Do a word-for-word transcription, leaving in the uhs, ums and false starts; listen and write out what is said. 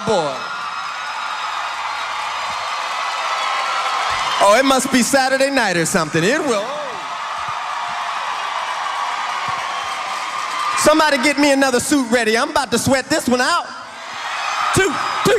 boy. Oh, it must be Saturday night or something. It will. Somebody get me another suit ready. I'm about to sweat this one out. Two, two.